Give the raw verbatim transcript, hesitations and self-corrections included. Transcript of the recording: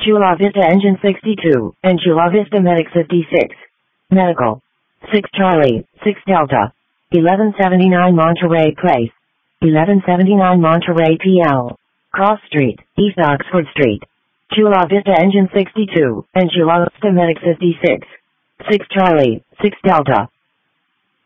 Chula Vista Engine sixty-two, and Chula Vista Medic fifty-six. Medical. six Charlie, six Delta. eleven seventy-nine Monterey Place. eleven seventy-nine Monterey P L. Cross Street, East Oxford Street. Chula Vista Engine sixty-two, and Chula Vista Medic fifty-six. six Charlie, six Delta.